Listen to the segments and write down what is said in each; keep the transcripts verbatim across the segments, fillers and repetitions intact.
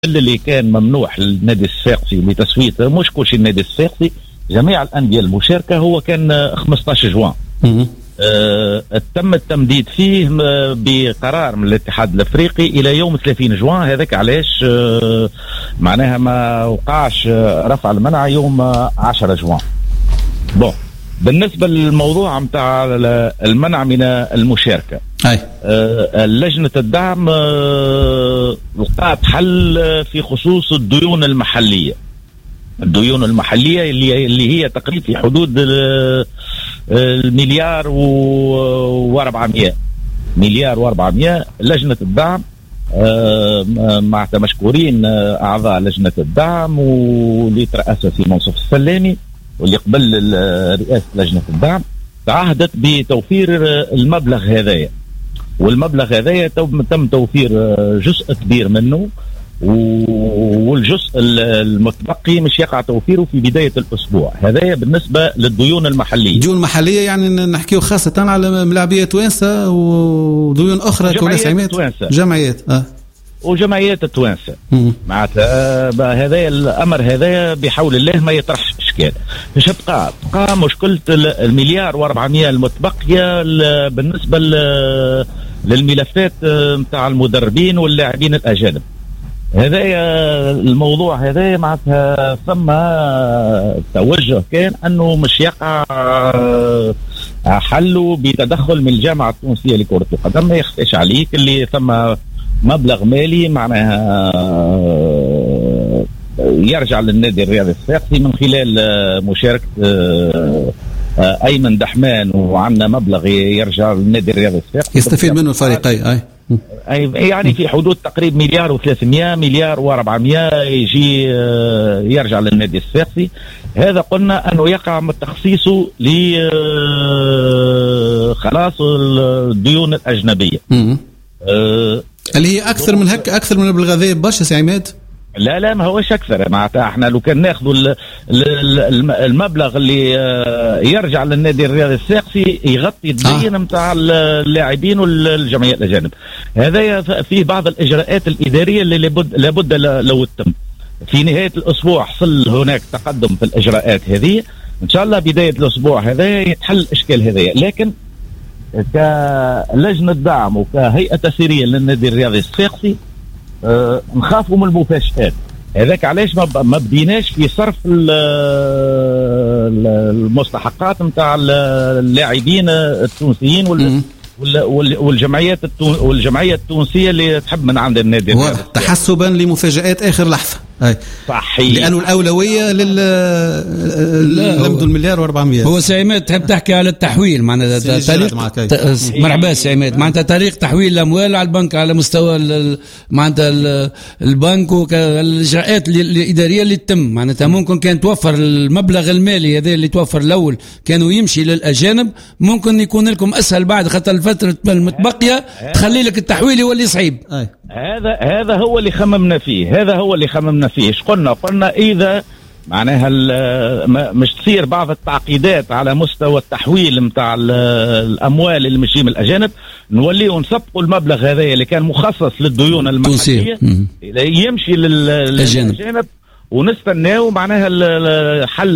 اللي كان ممنوح للنادي الصفاقسي لتصويت مش كلش النادي الصفاقسي، جميع الأندية المشاركة، هو كان خمسة عشر جوان. آه تم التمديد فيه بقرار من الاتحاد الافريقي الى يوم ثلاثين جوان. هذاك علاش آه معناها ما وقعش رفع المنع يوم عشرة جوان. بون بالنسبه للموضوع نتاع المنع من المشاركه، أي. آه لجنه الدعم آه لقات حل في خصوص الديون المحليه. الديون المحليه اللي اللي هي تقريبا في حدود المليار واربعمية مليار واربعمية. لجنه الدعم مع مشكورين اعضاء لجنه الدعم واللي ترأسها في منصف السلامي واللي قبل رئاسه لجنه الدعم تعهدت بتوفير المبلغ هذايا، والمبلغ هذايا تم توفير جزء كبير منه، والجزء المتبقي مش يقع توفيره في بداية الأسبوع. هذا بالنسبة للديون المحلية. ديون محلية يعني نحكيه خاصة على ملاعبية توانسة وديون أخرى كوناس عماد جمعيات آه. وجمعيات التوانسة معناتها هذا الأمر هذا بحول الله ما يطرحش إشكال. مش تبقى تبقى مشكلة المليار واربعمية المتبقية بالنسبة للملفات متاع المدربين واللاعبين الأجانب. هذا الموضوع هذا معناتها ثم توجه كان انه مش يقع حله بتدخل من الجامعه التونسيه لكره القدم. ما يخفيش عليك اللي ثم مبلغ مالي معناها يرجع للنادي الرياضي الصفاقسي من خلال مشاركه ايمن دحمان، وعندنا مبلغ يرجع للنادي الرياضي الصفاقسي يستفيد منه الفريقين. اي يعني في حدود تقريبا مليار وثلاثمية مليار واربعمية يجي يرجع للنادي الصفاقسي. هذا قلنا انه يقع تخصيصه ل خلاص الديون الاجنبيه أه اللي هي اكثر من هك اكثر من المبلغ هذا برشا سي عماد. لا لا ما هوش اكثر معناتها احنا لو كان ناخذوا المبلغ اللي يرجع للنادي الرياضي الصفاقسي يغطي الدين نتاع آه. اللاعبين والجمعيات الاجانب. هذا فيه بعض الاجراءات الاداريه اللي لابد لابد لو تتم. في نهايه الاسبوع حصل هناك تقدم في الاجراءات هذه، ان شاء الله بدايه الاسبوع هذا يتحل الاشكال هذا. لكن كلجنه دعم وكهيئه تسييريه للنادي الرياضي الصفاقسي أه نخافوا من المفاجآت. هذاك علاش ما بديناش في صرف المستحقات نتاع اللاعبين التونسيين والجمعيات والجمعيه التونسيه اللي تحب من عند النادي تحسبا لمفاجآت اخر لحظه. أي. صحيح، لانه الاولويه لل لمدوا المليار واربعمية. هو سعيمات تحب تحكي على التحويل معناتها طريق مرحبا سعيمات معناتها طريق تحويل الاموال على البنك على مستوى معناتها البنك والاجراءات الاداريه اللي تتم معناتها ممكن كان توفر المبلغ المالي هذا اللي توفر الاول كانوا يمشي للاجانب، ممكن يكون لكم اسهل بعد خاطر الفتره المتبقيه تخلي لك التحويل يولي صعيب. أي. هذا هذا هو اللي خممنا فيه هذا هو اللي خممنا فيه ايش قلنا قلنا اذا معناها مش تصير بعض التعقيدات على مستوى التحويل متاع الاموال اللي مش من الاجانب، نوليه نسبقوا المبلغ هذا اللي كان مخصص للديون المحليه يمشي للاجانب، ونستناو معناها حل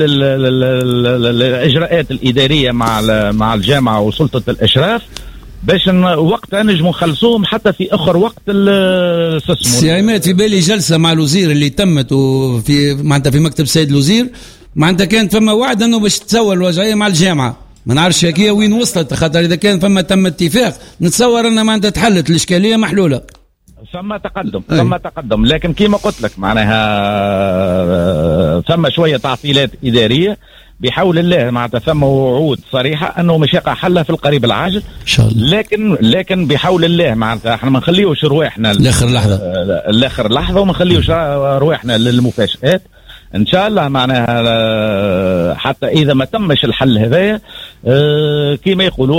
الاجراءات الاداريه مع مع الجامعه وسلطه الاشراف باش وقتها نجموا نخلصوهم حتى في اخر وقت الاستثمار. سي عماد في بالي جلسه مع الوزير اللي تمت وفي معناتها في مكتب سيد الوزير معناتها كانت فما وعد انه باش تسوى الوضعيه مع الجامعه، ما نعرفش هكيه وين وصلت خاطر اذا كان فما تم اتفاق نتصور ان معناتها تحلت الاشكاليه محلوله. ثم تقدم ثم تقدم لكن كيما قلت لك معناها ثم شويه تعطيلات اداريه بحول الله معناتها ثم وعود صريحه انه مش يقع حلها في القريب العاجل ان شاء الله. لكن لكن بحول الله معناتها احنا ما نخليوش رواحنا لاخر لحظه لاخر لحظه وما نخليوش رواحنا للمفاجآت ان شاء الله معناها. حتى اذا ما تمش الحل هذايا اه كما يقولون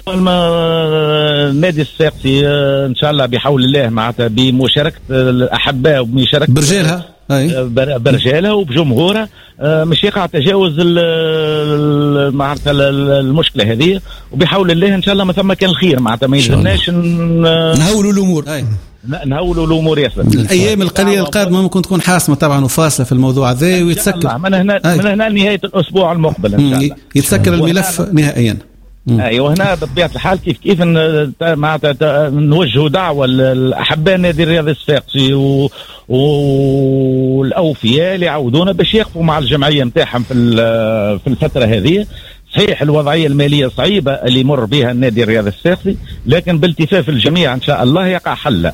النادي الصفاقسي اه ان شاء الله بحول الله معناتها بمشاركه الاحباء وبمشاركه برجالها برجالها وبجمهورها مش يقع تجاوز معناتها المشكله هذه، وبحول الله ان شاء الله ما ثم كان الخير معناتها ما يلزمناش نهولوا الامور نهولوا الامور ياسر. الايام القليله القادمه ممكن تكون حاسمه طبعا وفاصله في الموضوع هذا ويتسكر من هنا أي. من هنا نهايه الاسبوع المقبل ان شاء الله يتسكر الملف نهائيا. ايوه هنا بطبيعه الحال كيف كيف معناتها نوجهوا دعوه لاحباء نادي الرياضي الصفاقسي والاوفياء اللي يعودونا باش يقفوا مع الجمعيه نتاعهم في في الفتره هذه. صحيح الوضعيه الماليه صعيبه اللي يمر بها النادي الرياضي الصفاقسي، لكن بالتفاف الجميع ان شاء الله يقع حل.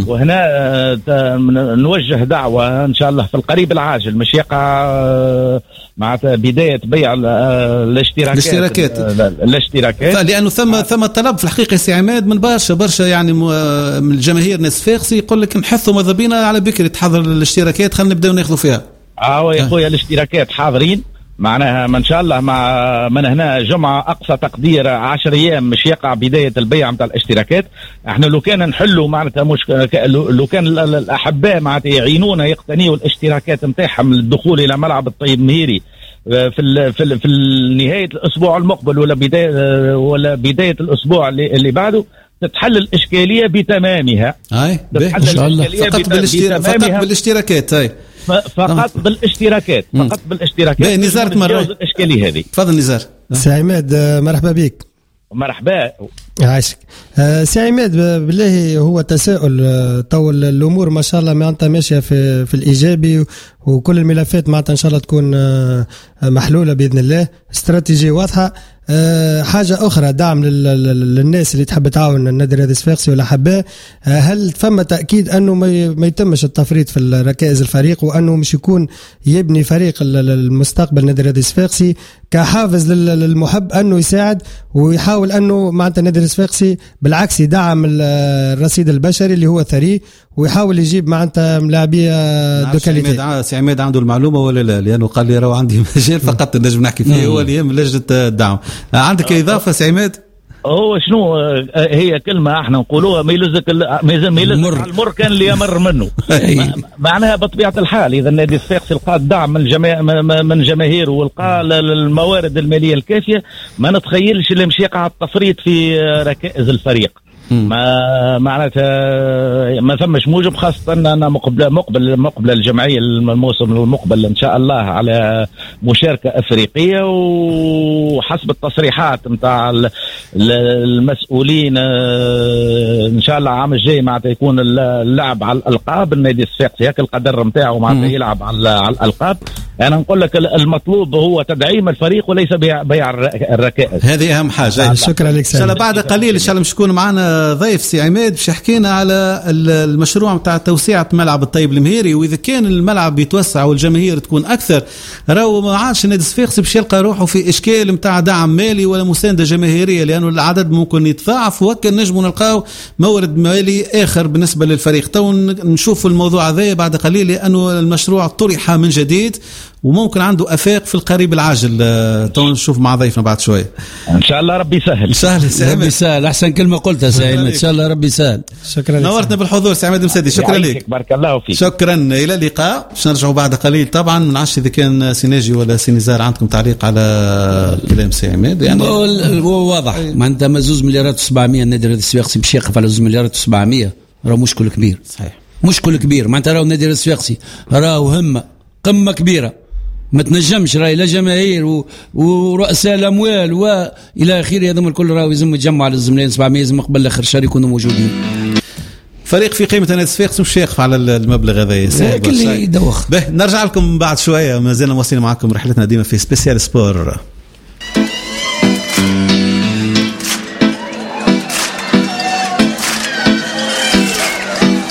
وهنا نوجه دعوه ان شاء الله في القريب العاجل مش يقع معناتها بدايه بيع الاشتراكات الاشتراكات الاشتراكات لانه ثم ثم طلب في الحقيقه سي عماد من برشا برشا يعني من الجماهير ناس صفاقسي يقول لك نحثوا ماذا بينا على بكري تحضر الاشتراكات خلينا نبداو ناخذوا فيها. اه يا خويا الاشتراكات حاضرين معناها ما ان شاء الله مع من هنا جمعه اقصى تقدير عشر ايام مش يقع بدايه البيع نتاع الاشتراكات. احنا لو كان نحلوا معناتها مش لو كان الاحباء معناتها يعينونا يقتنيوا الاشتراكات نتاعهم للدخول الى ملعب الطيب مهيري في ال في ال في نهايه الاسبوع المقبل ولا بدايه ولا بدايه الاسبوع اللي, اللي بعده تتحل الاشكاليه بتمامها. اي ان شاء الله فقط بالاشتراكات فقط بالاشتراكات هاي فقط بالاشتراكات فقط بالاشتراكات. نزار مرة الاشكاليه هذه. تفضل نزار. سي عماد مرحبا بك. مرحبا عايشك. آه سي عماد بالله هو تساؤل طول الامور ما شاء الله معناتها ماشيه في في الايجابي وكل الملفات معناتها ان شاء الله تكون آه محلوله باذن الله استراتيجيه واضحه. أه حاجة أخرى دعم للناس اللي تحب تعاون النادي الرياضي الصفاقسي ولا حباه. أه هل ثم تأكيد أنه ما يتمش التفريط في ركائز الفريق وأنه مش يكون يبني فريق المستقبل النادي الرياضي الصفاقسي كحافز للمحب أنه يساعد ويحاول أنه معناتها النادي الصفاقسي بالعكس يدعم الرصيد البشري اللي هو ثري ويحاول يجيب معناتها ملاعبيه دو كاليتي. سي عماد عنده المعلومه ولا لا؟ لانه قال لي راه عندي مجال فقط نجم نحكي فيه هو اليوم لجنه الدعم. عندك اضافه سي عماد؟ هو شنو هي كلمه احنا نقولوها ما يلزق ما يلزق على المر كان اللي يمر منه. معناها بطبيعه الحال اذا النادي الصفاقسي لقى الدعم من الجماهير من جماهيره ولقى الموارد الماليه الكافيه ما نتخيلش اللي مش يقع التفريط في ركائز الفريق. ما معناتها ما ثمش موجب خاصة أننا مقبل مقبل مقبل الجمعية الموسم المقبل إن شاء الله على مشاركة أفريقية وحسب التصريحات متاع المسؤولين إن شاء الله عام الجاي معناتها يكون اللعب على الألقاب. النادي الصفاقسي هيك القدر متاعه معناتها يلعب على على الألقاب. أنا نقول لك المطلوب هو تدعيم الفريق وليس بيع بيع الركائز. هذه أهم حاجة. شكرا لك. إن شاء الله بعد قليل إن شاء الله مش تكون معنا ضيف سي عماد باش يحكينا على المشروع نتاع توسعة ملعب الطيب المهيري وإذا كان الملعب يتوسع والجماهير تكون أكثر راهو ما عادش النادي الصفاقسي باش يلقى روحه في إشكال نتاع دعم مالي ولا مساندة جماهيرية لأنه العدد ممكن يتضاعف وكان نجموا نلقاو مورد مالي آخر بالنسبة للفريق. تو نشوف الموضوع هذا بعد قليل لأنه المشروع طرح من جديد وممكن عنده أفاق في القريب العاجل. تو نشوف مع ضيفنا بعد شوية إن شاء الله. ربي يسهل إن شاء الله ربي يسهل. أحسن كلمة قلتها سعيد إن شاء الله ربي يسهل. شكرا لك. نورتنا بالحضور سي عماد مسدي. شكرا لك. بارك الله فيك. شكرا. إلى اللقاء. باش نرجعوا بعد قليل طبعا من عش إذا كان سيناجي ولا سينيزار عندكم تعليق على كلام سي عماد. يعني هو واضح ما أنت ما زوز مليارات وسبعمية النادي الرياضي الصفاقسي باش يقف على زوز مليارات وسبعمية راه مشكل كبير. صحيح مشكل كبير. ما أنت راهو النادي الرياضي الصفاقسي راهو همة قمة كبيرة ما تنجمش راهي لا جماهير و... ورؤساء الاموال والى اخره هذوما الكل راهو يلزم يتجمعوا على الزملاء سبعمية لازم قبل اخر الشهر يكونوا موجودين. فريق في قيمه النادي الصفاقسي مش يقف على المبلغ هذا كل يدوخ. نرجع لكم بعد شويه ما زلنا مواصلين معكم رحلتنا ديما في سبيسيال سبور.